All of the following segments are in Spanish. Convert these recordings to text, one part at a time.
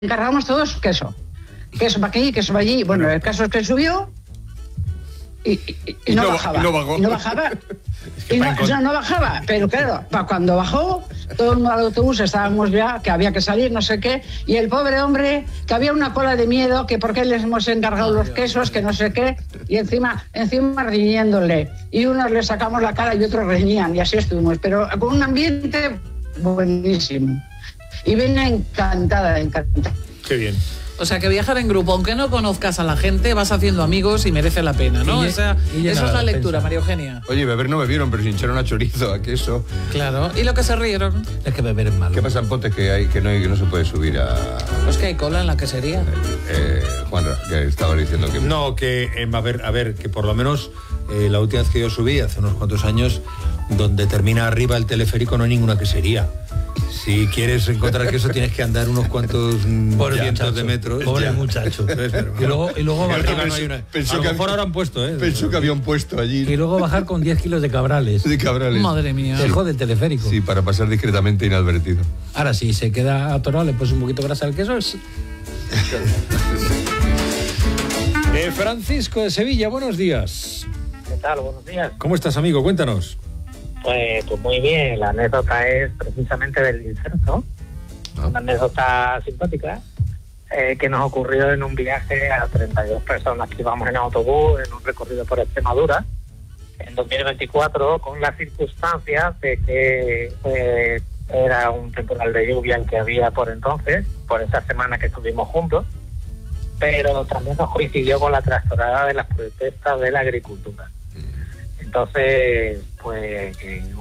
encargamos todos queso. Queso para aquí, queso para allí. Bueno, el caso es que subió y no bajaba. Y no bajaba. No bajaba, pero claro, cuando bajó, todo el mundo al autobús estábamos ya, que había que salir, no sé qué, y el pobre hombre, que había una cola de miedo, que por qué les hemos encargado los quesos, que no sé qué, y encima riñéndole, y unos le sacamos la cara y otros reñían, y así estuvimos, pero con un ambiente buenísimo. Y venía encantada. Qué bien. O sea, que viajar en grupo, aunque no conozcas a la gente, vas haciendo amigos y merece la pena, ¿no? Esa es la lectura, María Eugenia. Oye, beber no bebieron, pero se hincharon a chorizo, a queso. Claro, y lo que se rieron. Es que beber es malo. ¿Qué pasa en Ponte que no se puede subir a...? Pues que hay cola en la quesería. Juanra, que estaba diciendo que... No, que, a ver, que por lo menos la última vez que yo subí, hace unos cuantos años, donde termina arriba el teleférico no hay ninguna quesería. Si quieres encontrar queso tienes que andar unos cuantos cientos de metros. Pobre muchacho. Y luego arriba no hay una. A lo mejor ahora han puesto, Pensó que había un puesto allí. Y luego bajar con 10 kilos de cabrales. Madre mía. Se jode el teleférico. Sí, para pasar discretamente inadvertido. Ahora sí, se queda atorado, le pones un poquito de grasa al queso. Francisco de Sevilla, buenos días. ¿Qué tal? Buenos días. ¿Cómo estás, amigo? Cuéntanos. Pues muy bien, la anécdota es precisamente del inserto, una anécdota simpática que nos ocurrió en un viaje a 32 personas que íbamos en autobús en un recorrido por Extremadura en 2024, con las circunstancias de que era un temporal de lluvia el que había por entonces, por esa semana que estuvimos juntos, pero también nos coincidió con la trastornada de las protestas de la agricultura. Entonces, pues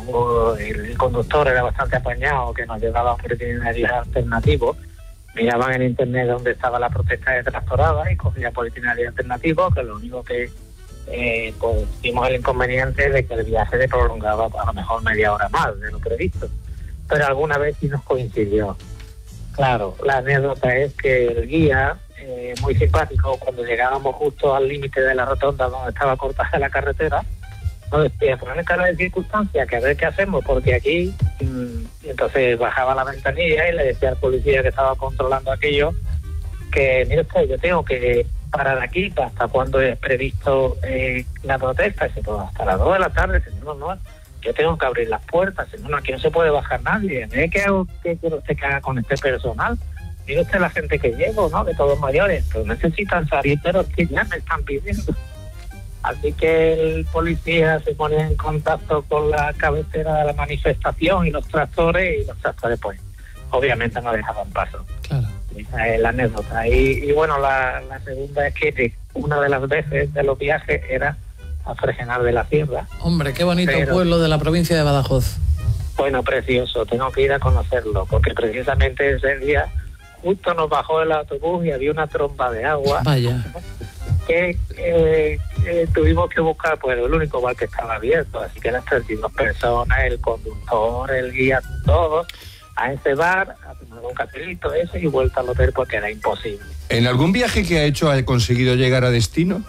el conductor era bastante apañado, que nos llevaba a un itinerario alternativo. Miraban en internet dónde estaba la protesta de tractorada y cogía por itinerario alternativo, que lo único que pues tuvimos el inconveniente de que el viaje se prolongaba a lo mejor media hora más de lo previsto. Pero alguna vez sí nos coincidió. Claro, la anécdota es que el guía, muy simpático, cuando llegábamos justo al límite de la rotonda donde estaba cortada la carretera, nos decía, poner cara de circunstancia, que a ver qué hacemos, porque aquí... Y entonces bajaba la ventanilla y le decía al policía que estaba controlando aquello, que mire usted, yo tengo que parar aquí hasta cuando es previsto la protesta. Y dice, pues hasta las 2 de la tarde. Dice, no, yo tengo que abrir las puertas. Dice, no, aquí no se puede bajar nadie. ¿Qué quiere usted que haga con este personal? Mire usted la gente que llevo, ¿no? De todos mayores, pero necesitan salir, pero que ya me están pidiendo. Así que el policía se pone en contacto con la cabecera de la manifestación y los tractores pues obviamente no dejaban paso. Claro. Esa es la anécdota. Y bueno, la segunda es que una de las veces de los viajes era a Fregenal de la Sierra. Hombre, qué bonito pueblo de la provincia de Badajoz. Bueno, precioso, tengo que ir a conocerlo, porque precisamente ese día justo nos bajó el autobús y había una tromba de agua. Vaya. Que tuvimos que buscar pues el único bar que estaba abierto, así que las 32 personas, el conductor, el guía, todos a ese bar, a tomar un cafelito ese y vuelta al hotel porque era imposible. ¿En algún viaje que ha hecho ha conseguido llegar a destino?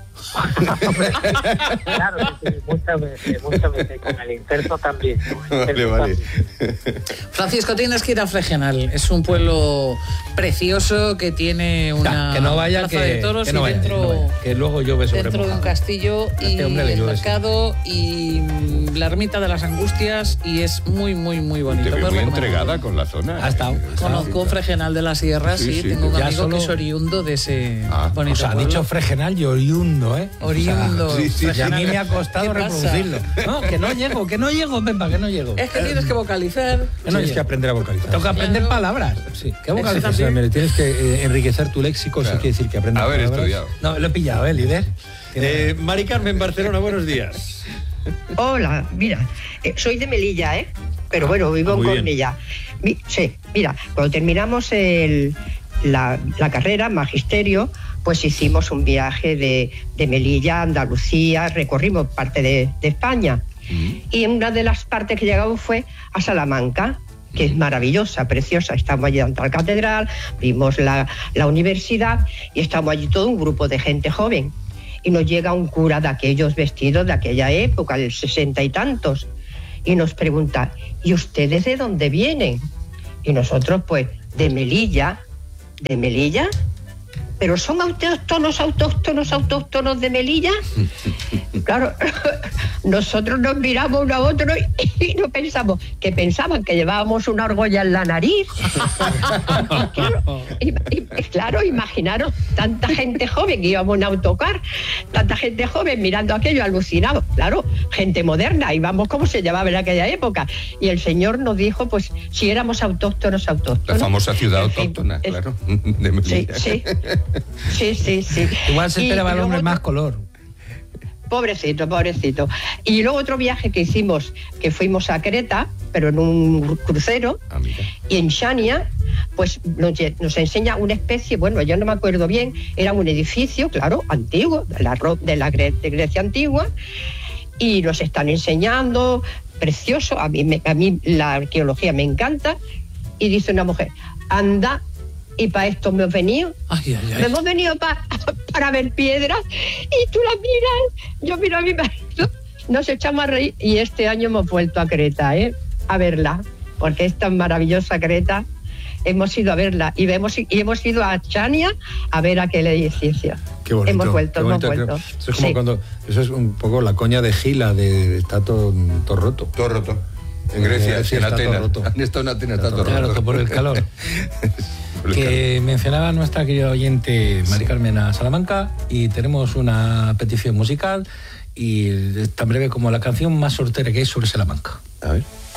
Claro, sí, muchas veces, con el interno también. Vale. Francisco, tienes que ir a Fregenal, es un pueblo precioso que tiene una que no vaya, plaza de toros que no vaya, que luego llueve sobre dentro de un castillo y el mercado y la ermita de las Angustias, y es muy bonito. Te veo muy entregada con la zona. Conozco Fregenal de la Sierra, sí, tengo un amigo que es oriundo de ese bonito o sea, pueblo. ha dicho Fregenal y oriundo, ¿eh? Oriundo. O sea, y a mí me ha costado reproducirlo. No, que no llego, Pepa, que no llego. Es que tienes que vocalizar. Tienes que aprender a vocalizar. Tengo que aprender palabras. Sí. ¿Qué vocalizar? Tienes que enriquecer tu léxico, eso quiere decir que aprendas haber palabras. estudiado. No, lo he pillado, líder. Mari Carmen, Barcelona, buenos días. Hola, mira, soy de Melilla, pero bueno, vivo en Cornellá. Sí, mira, cuando terminamos la carrera, magisterio, pues hicimos un viaje de Melilla a Andalucía, recorrimos parte de España. Y una de las partes que llegamos fue a Salamanca, que es maravillosa, preciosa. Estamos allí ante la catedral, vimos la universidad y estamos allí todo un grupo de gente joven. Y nos llega un cura de aquellos vestidos de aquella época, del 60 y tantos, y nos pregunta, ¿y ustedes de dónde vienen? Y nosotros, pues, de Melilla. ¿De Melilla? ¿Pero son autóctonos de Melilla? Claro, nosotros nos miramos uno a otro y no pensamos, que pensaban que llevábamos una argolla en la nariz. Claro, imaginaros tanta gente joven, que íbamos en autocar, tanta gente joven mirando aquello, alucinado. Claro, gente moderna, y vamos cómo se llevaba en aquella época. Y el señor nos dijo, pues, si éramos autóctonos. La famosa ciudad autóctona, claro, de Melilla. Sí. Igual se esperaba el hombre más color. Pobrecito. Y luego otro viaje que hicimos, que fuimos a Creta, pero en un crucero, y en Chania, pues nos enseña una especie, bueno, yo no me acuerdo bien, era un edificio, claro, antiguo, de Grecia antigua, y nos están enseñando, precioso, a mí la arqueología me encanta, y dice una mujer, anda, y para esto me hemos venido. Me hemos venido para ver piedras, y tú las miras, yo miro a mi marido, nos echamos a reír, y este año hemos vuelto a Creta, a verla, porque es tan maravillosa Creta. Hemos ido a verla y hemos ido a Chania a ver aquel edificio. Qué bonito. Hemos vuelto. Eso es como cuando, eso es un poco la coña de Gila, está todo roto. Todo roto. En Grecia, en Atenas. Han estado en Atenas, está todo roto. Claro, por el calor. Que mencionaba nuestra querida oyente Mari Carmen a Salamanca, y tenemos una petición musical, y tan breve como la canción más sortera que hay sobre Salamanca. A ver.